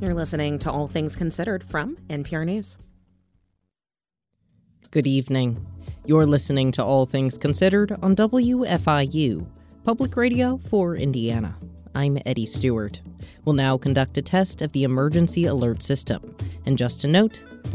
You're listening to All Things Considered from NPR News. Good evening. You're listening to All Things Considered on WFIU, Public Radio for Indiana. I'm Eddie Stewart. We'll now conduct a test of the emergency alert system. And just a note,